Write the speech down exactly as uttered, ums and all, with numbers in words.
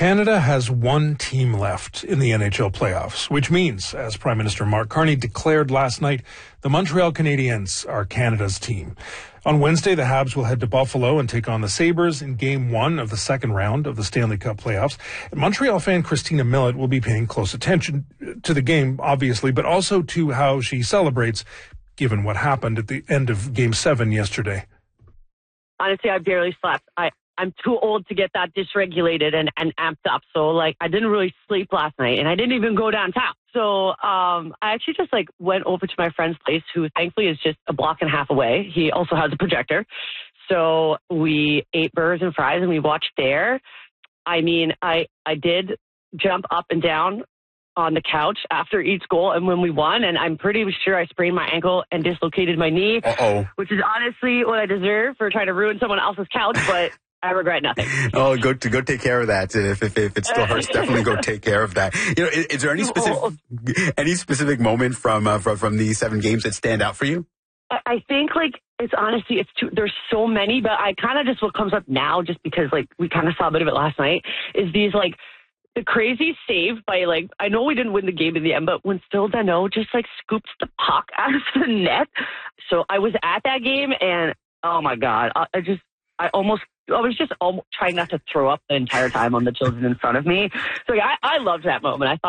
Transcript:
Canada has one team left in the N H L playoffs, which means, as Prime Minister Mark Carney declared last night, the Montreal Canadiens are Canada's team. On Wednesday, the Habs will head to Buffalo and take on the Sabres in Game one of the second round of the Stanley Cup playoffs. And Montreal fan Christina Millett will be paying close attention to the game, obviously, but also to how she celebrates, given what happened at the end of Game seven yesterday. Honestly, I barely slept. I I'm too old to get that dysregulated and, and amped up. So, like, I didn't really sleep last night, and I didn't even go downtown. So um, I actually just, like, went over to my friend's place, who thankfully is just a block and a half away. He also has a projector. So we ate burgers and fries, and we watched there. I mean, I, I did jump up and down on the couch after each goal and when we won, and I'm pretty sure I sprained my ankle and dislocated my knee, Uh-oh. which is honestly what I deserve for trying to ruin someone else's couch, but I regret nothing. Oh, go to go take care of that. If if, if it still hurts, definitely go take care of that. You know, is, is there any specific any specific moment from uh, from from these seven games that stand out for you? I think, like, it's honestly, it's too, there's so many, but I kind of just, what comes up now, just because, like, we kind of saw a bit of it last night, is these, like, the crazy save by, like, I know we didn't win the game in the end, but when Phil Danault just, like, scoops the puck out of the net. So I was at that game, and, oh, my God, I, I just, I almost, I was just almost trying not to throw up the entire time on the children in front of me. So, yeah, I, I loved that moment. I thought